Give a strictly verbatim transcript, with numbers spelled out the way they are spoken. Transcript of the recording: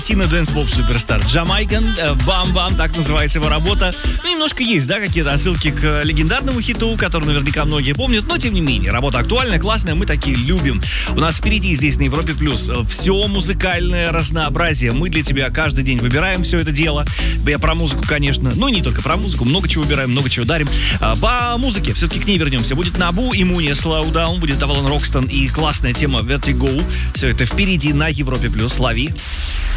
Тина Дэнс-поп суперстар Джамайкан, Бам-Бам, так называется его работа. Ну, немножко есть, да, какие-то отсылки к легендарному хиту, который наверняка многие помнят, но тем не менее, работа актуальная, классная, мы такие любим. У нас впереди здесь на Европе Плюс все музыкальное разнообразие. Мы для тебя каждый день выбираем все это дело. Я про музыку, конечно, но не только про музыку, много чего выбираем, много чего дарим. По музыке все-таки к ней вернемся. Будет Набу и Муния Slow Down, будет Авалон Рокстон и классная тема Vertigo. Все это впереди на Европе Плюс. Лови.